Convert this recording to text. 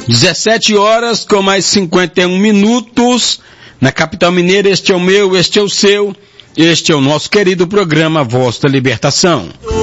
17 horas com mais 51 minutos na capital mineira. Este é o meu, este é o seu, este é o nosso querido programa Voz da Libertação.